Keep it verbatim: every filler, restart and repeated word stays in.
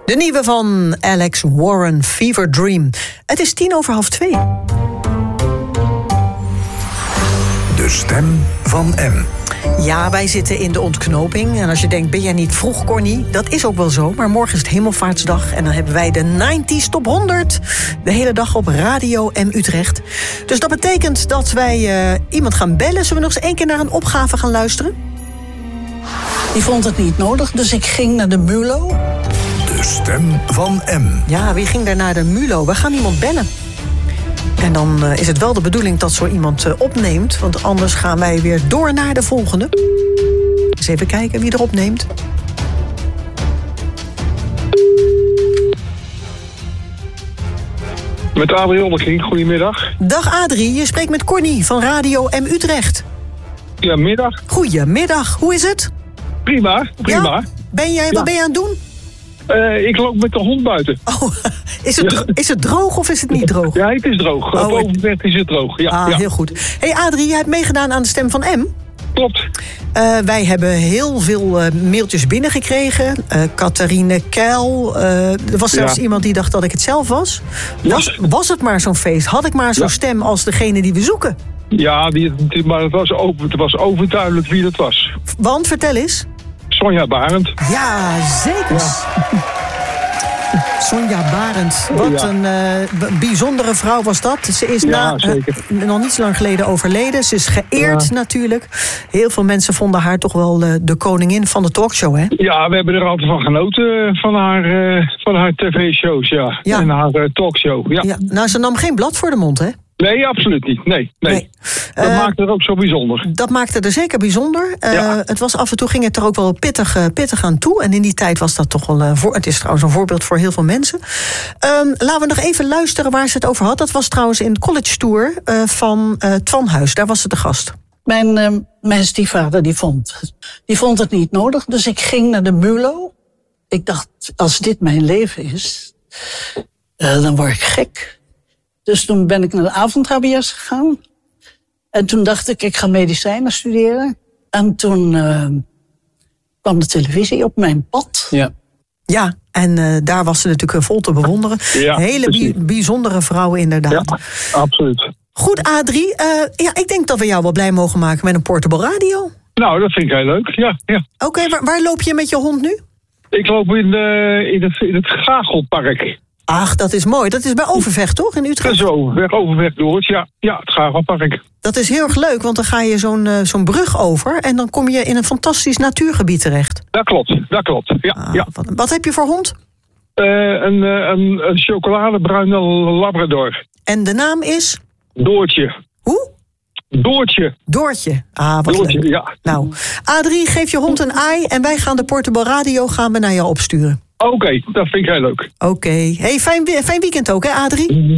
De nieuwe van Alex Warren, Fever Dream. Het is tien over half twee. De stem van M. Ja, wij zitten in de ontknoping. En als je denkt, ben jij niet vroeg, Corny? Dat is ook wel zo, maar morgen is het Hemelvaartsdag. En dan hebben wij de negentig Top honderd. De hele dag op Radio M Utrecht. Dus dat betekent dat wij uh, iemand gaan bellen. Zullen we nog eens één keer naar een opgave gaan luisteren? Die vond het niet nodig, dus ik ging naar de Mulo. De stem van M. Ja, wie ging daar naar de Mulo? We gaan iemand bellen. En dan uh, is het wel de bedoeling dat zo iemand uh, opneemt. Want anders gaan wij weer door naar de volgende. Eens even kijken wie er opneemt. Met Adrie Olleking, goedemiddag. Dag Adrie, je spreekt met Corny van Radio M Utrecht. Ja, middag. Goedemiddag, hoe is het? Prima, prima. Ja? Ben jij, ja. Wat ben je aan het doen? Uh, ik loop met de hond buiten. Oh, is het, ja. is het droog of is het niet droog? Ja, het is droog. Oh, Op Overvecht is het droog. Ja, ah, ja. heel goed. Hey Adrie, jij hebt meegedaan aan de Stem van M. Klopt. Uh, wij hebben heel veel uh, mailtjes binnengekregen. Uh, Catharine Keil. Uh, er was zelfs ja. iemand die dacht dat ik het zelf was. Was, ja. was het maar zo'n feest? Had ik maar zo'n ja. stem als degene die we zoeken? Ja, die, die, maar het was, over, het was overduidelijk wie dat was. Want, vertel eens. Sonja Barend. Ja, zeker. Ja. Sonja Barend. Wat ja. een uh, bijzondere vrouw was dat. Ze is ja, na, uh, nog niet zo lang geleden overleden. Ze is geëerd ja. natuurlijk. Heel veel mensen vonden haar toch wel uh, de koningin van de talkshow, hè? Ja, we hebben er altijd van genoten van haar, uh, van haar tv-shows, ja. ja. En haar uh, talkshow, ja. ja. Nou, ze nam geen blad voor de mond, hè? Nee, absoluut niet. Nee, nee. nee. Dat uh, maakte het ook zo bijzonder. Dat maakte er zeker bijzonder. Uh, ja. Het was af en toe ging het er ook wel pittig, uh, pittig aan toe. En in die tijd was dat toch wel... Uh, voor, het is trouwens een voorbeeld voor heel veel mensen. Um, laten we nog even luisteren waar ze het over had. Dat was trouwens in de college tour uh, van uh, Twan Huis. Daar was ze de gast. Mijn, uh, mijn stiefvader die vond, die vond het niet nodig. Dus ik ging naar de Mulo. Ik dacht, als dit mijn leven is, uh, dan word ik gek. Dus toen ben ik naar de avond-H B S gegaan. En toen dacht ik, ik ga medicijnen studeren. En toen uh, kwam de televisie op mijn pad. Ja, ja en uh, daar was ze natuurlijk vol te bewonderen. Ja, hele bi- bijzondere vrouw inderdaad. Ja, absoluut. Goed, Adrie. Uh, ja, ik denk dat we jou wel blij mogen maken met een portable radio. Nou, dat vind ik heel leuk, ja. ja. Oké, okay, waar, waar loop je met je hond nu? Ik loop in, de, in, het, in het Gagelpark. Ach, dat is mooi. Dat is bij Overvecht, toch? In Utrecht? Zo, weg Overvecht door. Ja, ja, het Gagelpark. Dat is heel erg leuk, want dan ga je zo'n, uh, zo'n brug over en dan kom je in een fantastisch natuurgebied terecht. Dat klopt, dat klopt. Ja, ah, ja. Wat, wat heb je voor hond? Uh, een, een, een chocoladebruine Labrador. En de naam is? Doortje. Hoe? Doortje. Doortje. Ah, wat Doortje, leuk. Ja. Nou, Adrie, geef je hond een aai en wij gaan de portable radio gaan we naar jou opsturen. Oké, okay, dat vind ik heel leuk. Oké. Okay. Hey, fijn, fijn weekend ook, hè, Adrie?